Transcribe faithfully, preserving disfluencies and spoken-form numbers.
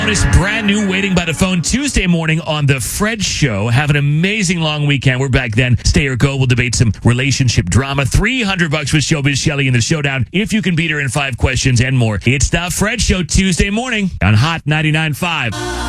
bonus, brand new, waiting by the phone Tuesday morning on The Fred Show. Have an amazing long weekend. We're back then. Stay or go. We'll debate some relationship drama. three hundred bucks with Showbiz Shelley in the showdown. If you can beat her in five questions and more. It's The Fred Show Tuesday morning on Hot ninety-nine point five.